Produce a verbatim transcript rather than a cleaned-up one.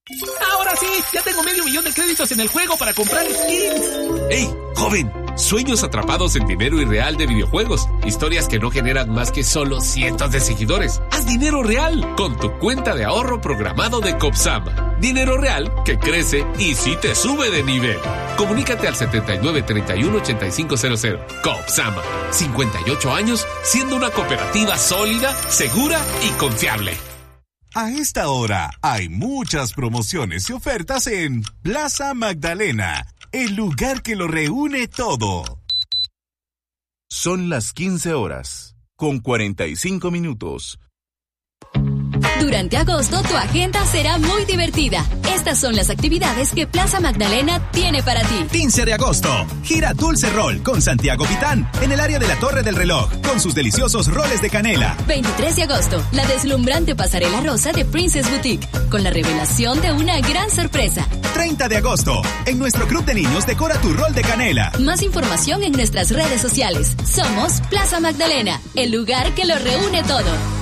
¡Ahora sí! ¡Ya tengo medio millón de créditos en el juego para comprar skins! ¡Ey, joven! Sueños atrapados en dinero irreal de videojuegos. Historias que no generan más que solo cientos de seguidores. ¡Haz dinero real con tu cuenta de ahorro programado de Copsama! Dinero real que crece y sí te sube de nivel. Comunícate al setenta y nueve, treinta y uno, ochenta y cinco cero cero. Copsama. cincuenta y ocho años siendo una cooperativa sólida, segura y confiable. A esta hora hay muchas promociones y ofertas en Plaza Magdalena, el lugar que lo reúne todo. Son las quince horas, con cuarenta y cinco minutos. Durante agosto tu agenda será muy divertida. Estas son las actividades que Plaza Magdalena tiene para ti. quince de agosto, gira Dulce Roll con Santiago Pitán en el área de la Torre del Reloj con sus deliciosos roles de canela. veintitrés de agosto, la deslumbrante pasarela rosa de Princess Boutique con la revelación de una gran sorpresa. treinta de agosto, en nuestro club de niños decora tu rol de canela. Más información en nuestras redes sociales. Somos Plaza Magdalena, el lugar que lo reúne todo.